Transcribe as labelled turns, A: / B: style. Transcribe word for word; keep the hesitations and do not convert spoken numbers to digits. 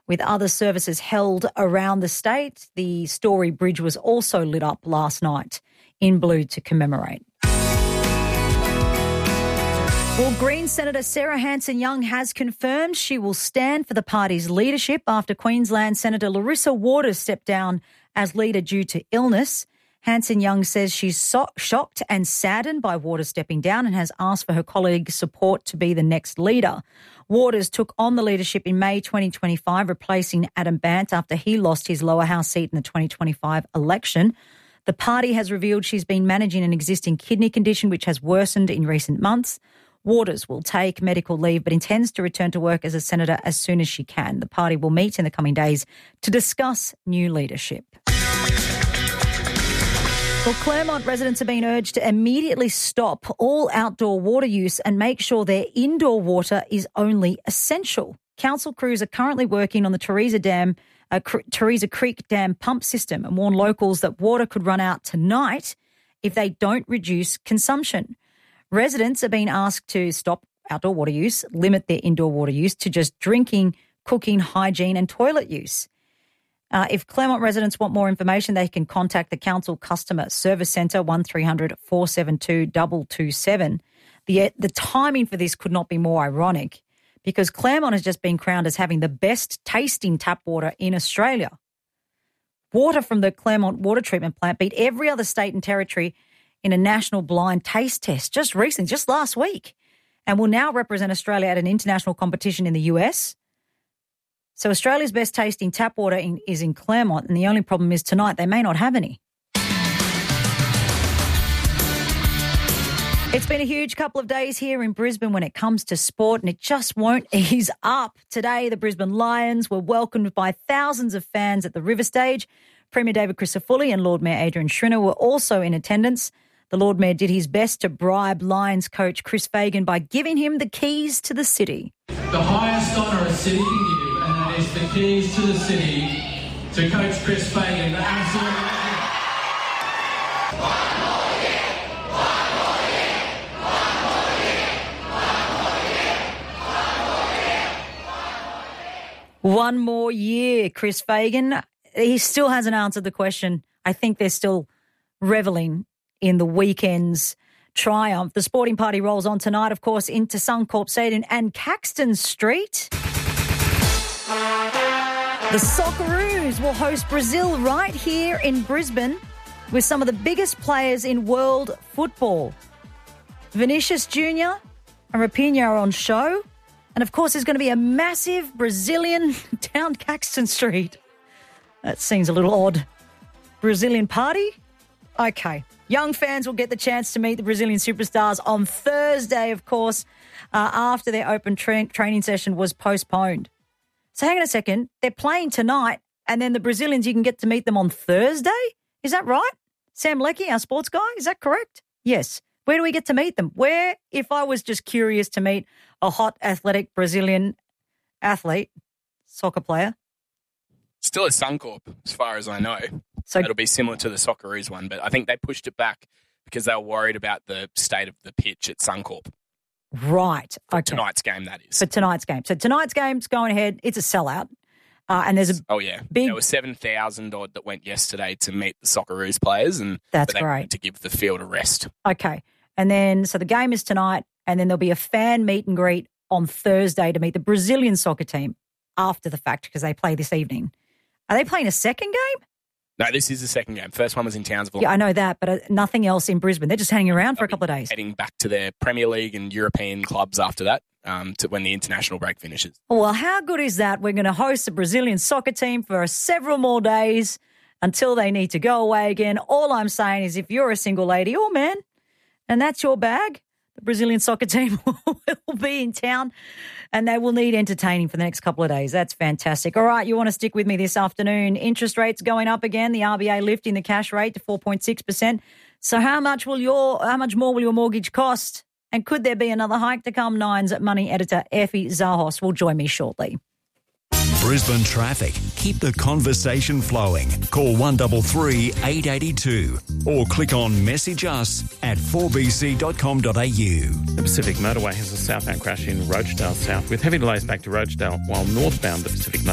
A: with other services held around the state. The Story Bridge was also lit up last night in blue to commemorate. Well, Green Senator Sarah Hanson-Young has confirmed she will stand for the party's leadership after Queensland Senator Larissa Waters stepped down as leader due to illness. Hanson-Young says she's so- shocked and saddened by Waters stepping down and has asked for her colleagues' support to be the next leader. Waters took on the leadership in May twenty twenty-five, replacing Adam Bandt after he lost his lower house seat in the twenty twenty-five election. The party has revealed she's been managing an existing kidney condition which has worsened in recent months. Waters will take medical leave but intends to return to work as a senator as soon as she can. The party will meet in the coming days to discuss new leadership. Well, Claremont residents have been urged to immediately stop all outdoor water use and make sure their indoor water is only essential. Council crews are currently working on the Theresa Dam, uh, Theresa Creek Dam pump system and warn locals that water could run out tonight if they don't reduce consumption. Residents are being asked to stop outdoor water use, limit their indoor water use to just drinking, cooking, hygiene and toilet use. Uh, if Claremont residents want more information, they can contact the Council Customer Service Centre, one three hundred four seven two two two seven. The, the timing for this could not be more ironic because Claremont has just been crowned as having the best tasting tap water in Australia. Water from the Claremont Water Treatment Plant beat every other state and territory in a national blind taste test just recently, just last week, and will now represent Australia at an international competition in the U S. So Australia's best tasting tap water in, is in Claremont, and the only problem is tonight they may not have any. It's been a huge couple of days here in Brisbane when it comes to sport, and it just won't ease up. Today, the Brisbane Lions were welcomed by thousands of fans at the River Stage. Premier David Crisafulli and Lord Mayor Adrian Schrinner were also in attendance. The Lord Mayor did his best to bribe Lions coach Chris Fagan by giving him the keys to the city.
B: The highest honour a city can give, and that is the keys to the city to Coach Chris Fagan. The absolute
A: One more year, Chris Fagan. He still hasn't answered the question. I think they're still revelling in the weekend's triumph. The sporting party rolls on tonight, of course, into Suncorp Stadium and Caxton Street. The Socceroos will host Brazil right here in Brisbane with some of the biggest players in world football. Vinicius Junior and Rapinho are on show. And, of course, there's going to be a massive Brazilian down Caxton Street. That seems a little odd. Brazilian party? Okay. Young fans will get the chance to meet the Brazilian superstars on Thursday, of course, uh, after their open tra- training session was postponed. So hang on a second. They're playing tonight, and then the Brazilians, you can get to meet them on Thursday? Is that right? Sam Leckie, our sports guy, is that correct? Yes. Where do we get to meet them? Where, if I was just curious to meet a hot, athletic Brazilian athlete, soccer player?
C: Still at Suncorp, as far as I know. So it'll be similar to the Socceroos one, but I think they pushed it back because they were worried about the state of the pitch at Suncorp.
A: Right.
C: For
A: okay.
C: tonight's game, that is.
A: For tonight's game. So tonight's game's going ahead. It's a sellout. Uh, and there's a
C: oh yeah,
A: big...
C: there were seven thousand odd that went yesterday to meet the Socceroos players, and
A: that's
C: they
A: great
C: wanted to give the field a rest.
A: Okay, and then so the game is tonight, and then there'll be a fan meet and greet on Thursday to meet the Brazilian soccer team after the fact because they play this evening. Are they playing a second game?
C: No, this is the second game. First one was in Townsville.
A: Yeah, I know that, but uh, nothing else in Brisbane. They're just hanging around for a couple of days.
C: Heading back to their Premier League and European clubs after that. Um, to when the international break finishes.
A: Well, how good is that? We're going to host the Brazilian soccer team for several more days until they need to go away again. All I'm saying is if you're a single lady or man and that's your bag, the Brazilian soccer team will be in town and they will need entertaining for the next couple of days. That's fantastic. All right, you want to stick with me this afternoon. Interest rates going up again. The R B A lifting the cash rate to four point six percent. So how much will your how much more will your mortgage cost? And could there be another hike to come? Nine's Money editor Effie Zahos will join me shortly.
D: Brisbane traffic. Keep the conversation flowing. Call one three three, eight eight two or click on message us at four b c dot com dot a u.
E: The Pacific Motorway has a southbound crash in Rochedale South with heavy delays back to Rochedale, while northbound the Pacific Motorway